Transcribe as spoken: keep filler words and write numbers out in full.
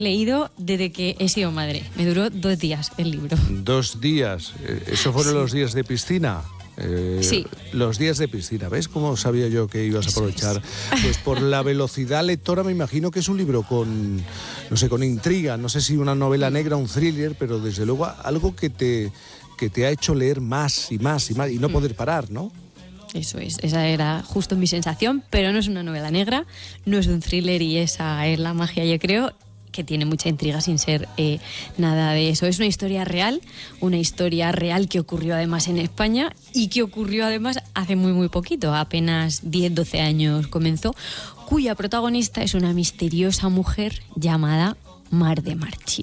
leído desde que he sido madre. Me duró dos días el libro. Dos días. ¿Eso fueron sí. los días de piscina? Eh, sí. Los días de piscina. ¿Ves cómo sabía yo que ibas a aprovechar? Es. Pues por la velocidad lectora me imagino que es un libro con, no sé, con intriga. No sé si una novela negra, un thriller, pero desde luego algo que te, que te ha hecho leer más y más y más y no mm. poder parar, ¿no? Eso es, esa era justo mi sensación, pero no es una novela negra, no es un thriller y esa es la magia, yo creo, que tiene mucha intriga sin ser eh, nada de eso. Es una historia real, una historia real que ocurrió además en España y que ocurrió además hace muy muy poquito, apenas diez doce años comenzó, cuya protagonista es una misteriosa mujer llamada Mar de Marchi.